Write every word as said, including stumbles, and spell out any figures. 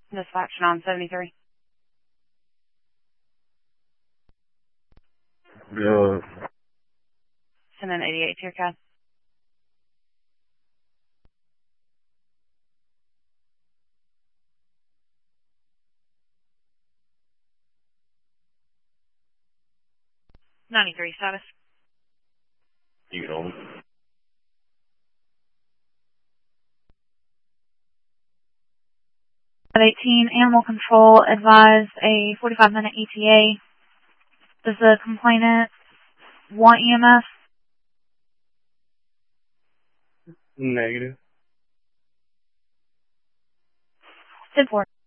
Dispatch nine seventy-three. Yeah. Send an eighty-eight to your cab. ninety-three status. You know. At eighteen, Animal Control advised a forty-five minute E T A. Does the complainant want E M S? Negative. ten four.